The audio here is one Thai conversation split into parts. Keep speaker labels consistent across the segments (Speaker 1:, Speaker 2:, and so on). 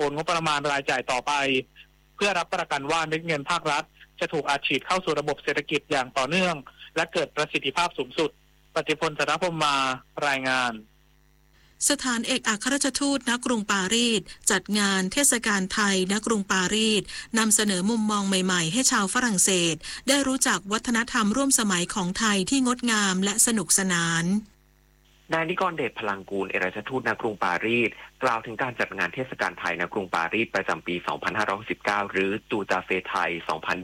Speaker 1: อนงบประมาณรายจ่ายต่อไปเพื่อรับประกันว่าเม็ดเงินภาครัฐจะถูกอัดฉีดเข้าสู่ระบบเศรษฐกิจอย่างต่อเนื่องและเกิดประสิทธิภาพสูงสุดปฏิพล สรพรหมมารายงาน
Speaker 2: สถานเอกอัครราชทูตณกรุงปารีสจัดงานเทศกาลไทยณกรุงปารีสนำเสนอมุมมองใหม่ๆให้ชาวฝรั่งเศสได้รู้จักวัฒนธรรมร่วมสมัยของไทยที่งดงามและสนุกสนาน
Speaker 3: นายนิกรเดชพลังกูลเอกอัครราชทูตณกรุงปารีสกล่าวถึงการจัดงานเทศกาลไทยณกรุงปารีสประจำปี 2519 หรือตูจาเฟไทย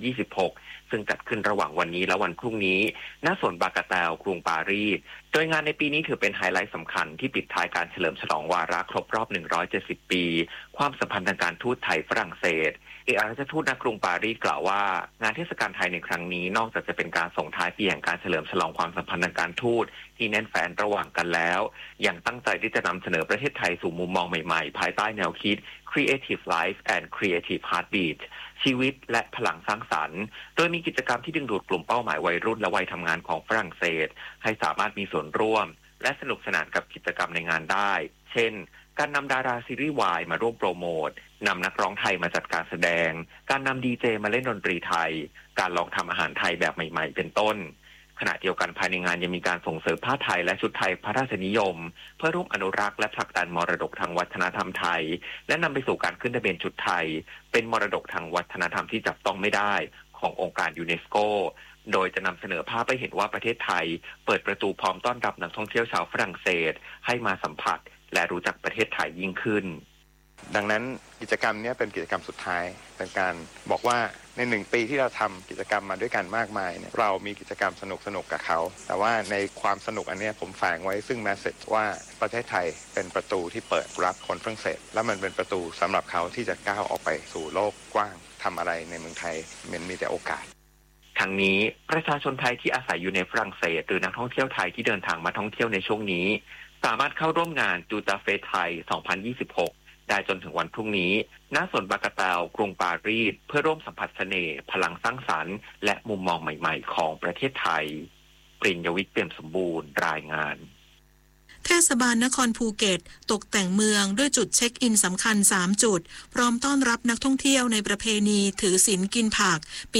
Speaker 3: 2026 ซึ่งจัดขึ้นระหว่างวันนี้และวันพรุ่งนี้ณสวนบากาแตลกรุงปารีสโดยงานในปีนี้ถือเป็นไฮไลท์สำคัญที่ปิดท้ายการเฉลิมฉลองวาระครบรอบ 170 ปีความสัมพันธ์ทางการทูตไทยฝรั่งเศสเอกอัครราชทูตณกรุงปารีสกล่าวว่างานเทศกาลไทยในครั้งนี้นอกจากจะเป็นการส่งท้ายปีแห่งการเฉลิมฉลองความสัมพันธ์ทางการทูตที่แน่นแฟ้นระหว่างกันแล้วยังตั้งใจที่จะนำเสนอประเทศไทยสู่มุมมองใหม่ๆภายใต้แนวคิด Creative Life and Creative Heartbeat ชีวิตและพลังสร้างสรรค์โดยมีกิจกรรมที่ดึงดูดกลุ่มเป้าหมายวัยรุ่นและวัยทำงานของฝรั่งเศสให้สามารถมีส่วนร่วมและสนุกสนานกับกิจกรรมในงานได้เช่นการนำดาราซีรีส์วายมาร่วมโปรโมทนำนักร้องไทยมาจัดการแสดงการนำดีเจมาเล่นดนตรีไทยการลองทำอาหารไทยแบบใหม่ๆเป็นต้นขณะเดียวกันภายในงานยังมีการส่งเสริมผ้าไทยและชุดไทยพระราชนิยมเพื่อร่วมอนุรักษ์และผลักดันมรดกทางวัฒนธรรมไทยและนำไปสู่การขึ้นทะเบียนชุดไทยเป็นมรดกทางวัฒนธรรมที่จับต้องไม่ได้ขององค์การยูเนสโกโดยจะนำเสนอภาพให้เห็นว่าประเทศไทยเปิดประตูพร้อมต้อนรับนักท่องเที่ยวชาวฝรั่งเศสให้มาสัมผัสและรู้จักประเทศไทยยิ่งขึ้น
Speaker 4: ดังนั้นกิจกรรมนี้เป็นกิจกรรมสุดท้ายเป็นการบอกว่าใน1 ปีที่เราทำกิจกรรมมาด้วยกันมากมายเนี่ยเรามีกิจกรรมสนุกกับเขาแต่ว่าในความสนุกอันนี้ผมแฝงไว้ซึ่งแมสเสจว่าประเทศไทยเป็นประตูที่เปิดรับคนฝรั่งเศสและมันเป็นประตูสำหรับเขาที่จะก้าวออกไปสู่โลกกว้างทำอะไรในเมืองไทยมันมีแต่โอกาส
Speaker 3: ทั้งนี้ประชาชนไทยที่อาศัยอยู่ในฝรั่งเศสหรือนักท่องเที่ยวไทยที่เดินทางมาท่องเที่ยวในช่วงนี้สามารถเข้าร่วมงานตูตาเฟสไทย 2026 ได้จนถึงวันพรุ่งนี้ณสวนบากาแตลกรุงปารีสเพื่อร่วมสัมผัสเสน่ห์พลังสร้างสรรค์และมุมมองใหม่ๆของประเทศไทยปริญญวิทย์เปี่ยมสมบูรณ์รายงาน
Speaker 2: เทศบาลนครภูเก็ตตกแต่งเมืองด้วยจุดเช็คอินสำคัญ3จุดพร้อมต้อนรับนักท่องเที่ยวในประเพณีถือศีลกินผักปี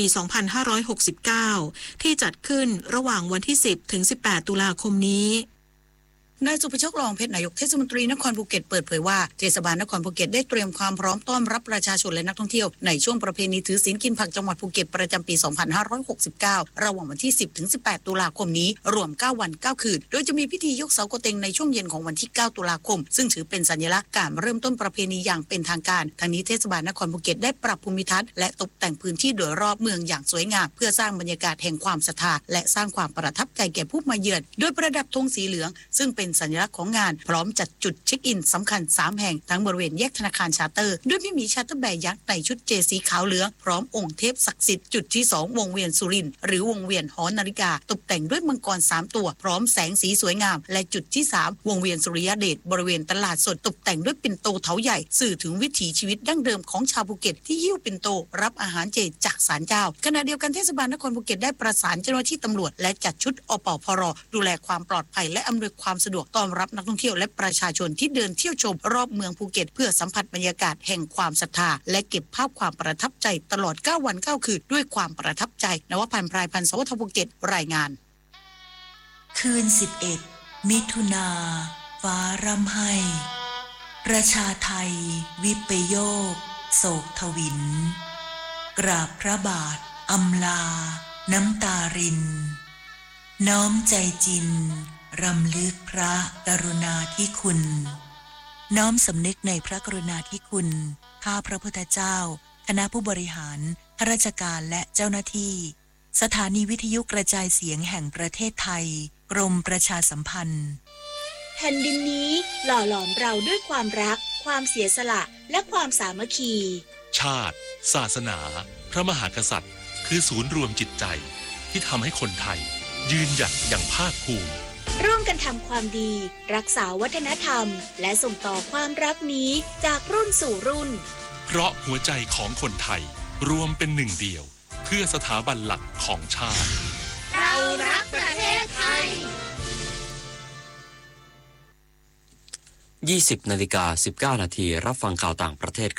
Speaker 2: 2569 ที่จัดขึ้นระหว่างวันที่ 10 ถึง 18 ตุลาคมนี้นายสุภโชค รองเพชรนายกเทศมนตรีนครภูเก็ตเปิดเผยว่าเทศบาลนครภูเก็ตได้เตรียมความพร้อมต้อนรับประชาชนและนักท่องเที่ยวในช่วงประเพณีถือศีลกินผักจังหวัดภูเก็ตประจำปี 2569 ระหว่างวันที่ 10 ถึง 18 ตุลาคมนี้รวม 9 วัน 9 คืนโดยจะมีพิธียกเสาโกเต็งในช่วงเย็นของวันที่ 9 ตุลาคมซึ่งถือเป็นสัญลักษณ์การเริ่มต้นประเพณีอย่างเป็นทางการทางนี้เทศบาลนครภูเก็ตได้ปรับภูมิทัศน์และตกแต่งพื้นที่โดยรอบเมืองอย่างสวยงามเพื่อสร้างบรรยากาศแห่งความศรัทธาและสร้างความประทับใจแก่ผู้มาเยือนโดยประดับธงสีเหลืองซึ่งเป็นสัญลักษณ์ของงานพร้อมจัดจุดเช็คอินสำคัญ3แห่งทั้งบริเวณแยกธนาคารชาร์เตอร์ด้วยพี่หมีชาร์เตอร์แบร์ยักษ์ในชุดเจสีขาวเหลืองพร้อมองค์เทพศักดิ์สิทธิ์จุดที่2วงเวียนสุรินทร์หรือวงเวียนหอนาฬิกาตกแต่งด้วยมังกร3ตัวพร้อมแสงสีสวยงามและจุดที่3วงเวียนสุริยเดชบริเวณตลาดสดตกแต่งด้วยปิ่นโตเถาใหญ่สื่อถึงวิถีชีวิตดั้งเดิมของชาวภูเก็ตที่หิ้วปิ่นโตรับอาหารเจจากศาลเจ้าขณะเดียวกันเทศบาลนครภูเก็ตได้ประสานเจ้าหน้าที่ตำรวจและจัดชุดอปพรดูแลความปลอดภัยและอำนวยความสะดวกต้อนรับนักท่องเที่ยวและประชาชนที่เดินเที่ยวชมรอบเมืองภูเก็ตเพื่อสัมผัสบรรยากาศแห่งความศรัทธาและเก็บภาพความประทับใจตลอด9 วัน 9 คืนด้วยความประทับใจนวพันธ์ พรายพันธ์ สวทภูเก็ตรายงาน
Speaker 5: คืน11 มิถุนาฟ้าร่ำไห้ประชาไทยวิปโยคโศกทวินกราบพระบาทอำลาน้ำตารินน้อมใจจินรำลึกพระกรุณาธิคุณน้อมสำนึกในพระกรุณาธิคุณข้าพระพุทธเจ้าคณะผู้บริหารข้าราชการและเจ้าหน้าที่สถานีวิทยุกระจายเสียงแห่งประเทศไทยกรมประชาสัมพันธ์
Speaker 6: แผ่นดินนี้หล่อหลอมเราด้วยความรักความเสียสละและความสามัคคี
Speaker 7: ชาติศาสนาพระมหากษัตริย์คือศูนย์รวมจิตใจที่ทำให้คนไทยยืนหยัดอย่างภาคภูมิ
Speaker 6: ร่วมกันทำความดีรักษาวัฒนธรรมและส่งต่อความรักนี้จากรุ่นสู่รุ่น
Speaker 7: เพราะหัวใจของคนไทยรวมเป็นหนึ่งเดียวเพื่อสถาบันหลักของชาติ
Speaker 6: เรารักประเทศไทย
Speaker 8: 20:19 น.รับฟังข่าวต่างประเทศ